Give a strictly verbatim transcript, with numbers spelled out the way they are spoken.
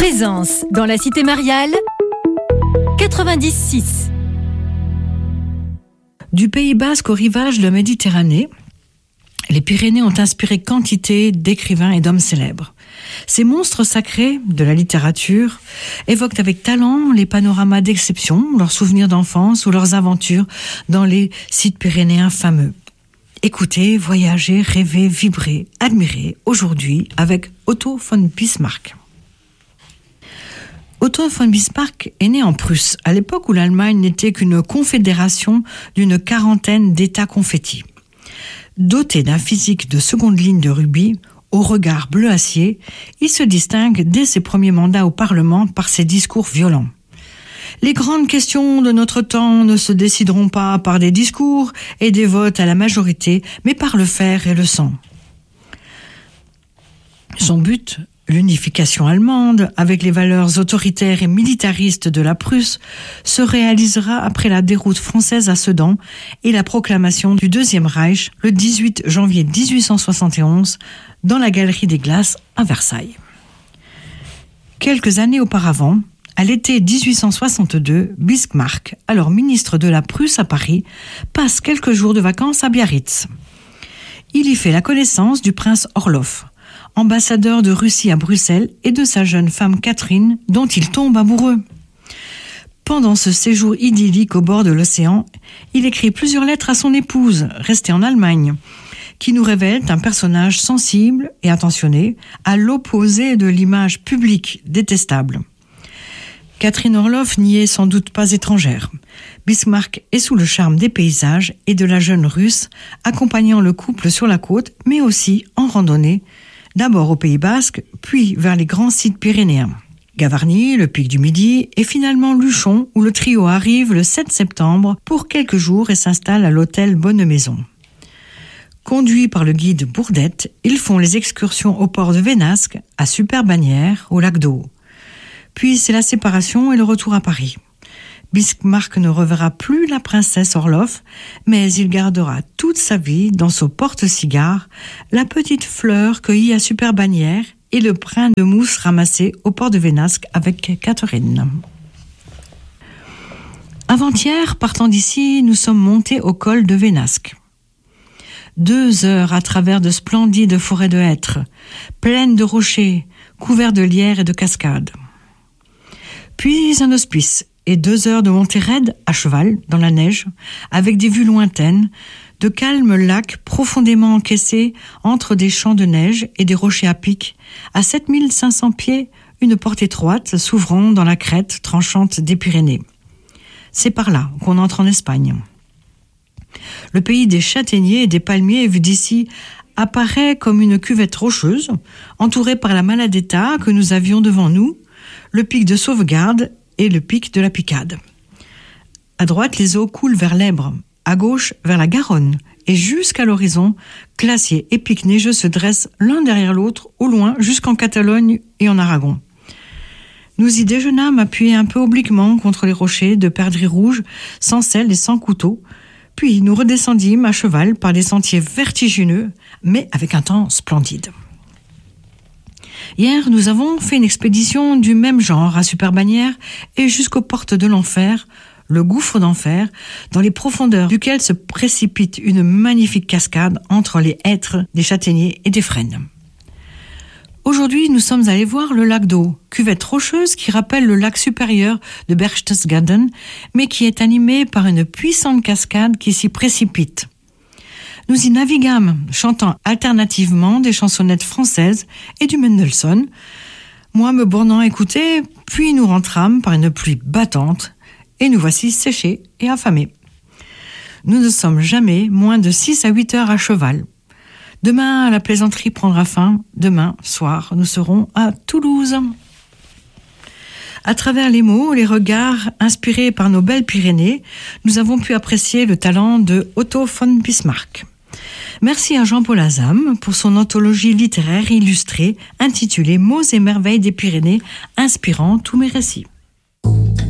Présence dans la cité mariale quatre-vingt-dix six. Du Pays basque au rivage de la Méditerranée, les Pyrénées ont inspiré quantité d'écrivains et d'hommes célèbres. Ces monstres sacrés de la littérature évoquent avec talent les panoramas d'exception, leurs souvenirs d'enfance ou leurs aventures dans les sites pyrénéens fameux. Écoutez, voyagez, rêvez, vibrez, admirez aujourd'hui avec Otto von Bismarck. Otto von Bismarck est né en Prusse, à l'époque où l'Allemagne n'était qu'une confédération d'une quarantaine d'États confettis. Doté d'un physique de seconde ligne de rubis, au regard bleu acier, il se distingue dès ses premiers mandats au Parlement par ses discours violents. Les grandes questions de notre temps ne se décideront pas par des discours et des votes à la majorité, mais par le fer et le sang. Son but, l'unification allemande, avec les valeurs autoritaires et militaristes de la Prusse, se réalisera après la déroute française à Sedan et la proclamation du Deuxième Reich le dix-huit janvier dix-huit cent soixante et onze dans la Galerie des Glaces à Versailles. Quelques années auparavant, à l'été dix-huit cent soixante-deux, Bismarck, alors ministre de la Prusse à Paris, passe quelques jours de vacances à Biarritz. Il y fait la connaissance du prince Orloff, ambassadeur de Russie à Bruxelles, et de sa jeune femme Catherine, dont il tombe amoureux. Pendant ce séjour idyllique au bord de l'océan, il écrit plusieurs lettres à son épouse, restée en Allemagne, qui nous révèlent un personnage sensible et attentionné, à l'opposé de l'image publique détestable. Catherine Orloff n'y est sans doute pas étrangère. Bismarck est sous le charme des paysages et de la jeune Russe, accompagnant le couple sur la côte, mais aussi en randonnée, d'abord au Pays basque, puis vers les grands sites pyrénéens. Gavarnie, le pic du Midi, et finalement Luchon, où le trio arrive le sept septembre pour quelques jours et s'installe à l'hôtel Bonne Maison. Conduits par le guide Bourdette, ils font les excursions au port de Vénasque, à Super-Bagnères, au lac d'Eau. Puis c'est la séparation et le retour à Paris. Bismarck ne reverra plus la princesse Orloff, mais il gardera toute sa vie dans son porte-cigare la petite fleur cueillie à Super-Bagnères et le brin de mousse ramassé au port de Vénasque avec Catherine. Avant-hier, partant d'ici, nous sommes montés au col de Vénasque. Deux heures à travers de splendides forêts de hêtres, pleines de rochers, couverts de lierre et de cascades. Puis un hospice et deux heures de montée raide à cheval dans la neige, avec des vues lointaines, de calmes lacs profondément encaissés entre des champs de neige et des rochers à pic, à sept mille cinq cents pieds, une porte étroite s'ouvrant dans la crête tranchante des Pyrénées. C'est par là qu'on entre en Espagne. Le pays des châtaigniers et des palmiers, vu d'ici, apparaît comme une cuvette rocheuse, entourée par la Maladeta que nous avions devant nous, le pic de Sauvegarde et le pic de la Picade. À droite, les eaux coulent vers l'Èbre, à gauche, vers la Garonne, et jusqu'à l'horizon, glaciers et pics neigeux se dressent l'un derrière l'autre, au loin, jusqu'en Catalogne et en Aragon. Nous y déjeunâmes appuyés un peu obliquement contre les rochers de perdrix rouge, sans sel et sans couteau, puis nous redescendîmes à cheval par des sentiers vertigineux, mais avec un temps splendide. Hier, nous avons fait une expédition du même genre à Super-Bagnères et jusqu'aux portes de l'enfer, le gouffre d'enfer, dans les profondeurs duquel se précipite une magnifique cascade entre les hêtres des châtaigniers et des frênes. Aujourd'hui, nous sommes allés voir le lac d'Eau, cuvette rocheuse qui rappelle le lac supérieur de Berchtesgaden, mais qui est animé par une puissante cascade qui s'y précipite. Nous y naviguâmes, chantant alternativement des chansonnettes françaises et du Mendelssohn, moi me bornant à écouter, puis nous rentrâmes par une pluie battante, et nous voici séchés et affamés. Nous ne sommes jamais moins de six à huit heures à cheval. Demain, la plaisanterie prendra fin. Demain, soir, nous serons à Toulouse. À travers les mots, les regards inspirés par nos belles Pyrénées, nous avons pu apprécier le talent de Otto von Bismarck. Merci à Jean-Paul Azam pour son anthologie littéraire illustrée intitulée « Mots et merveilles des Pyrénées », inspirant tous mes récits.